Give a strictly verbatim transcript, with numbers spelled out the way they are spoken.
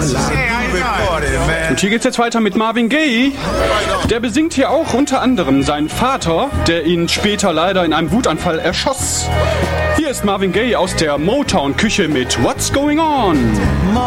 Und hier geht's jetzt weiter mit Marvin Gaye. Der besingt hier auch unter anderem seinen Vater, der ihn später leider in einem Wutanfall erschoss. Hier ist Marvin Gaye aus der Motown-Küche mit What's Going On?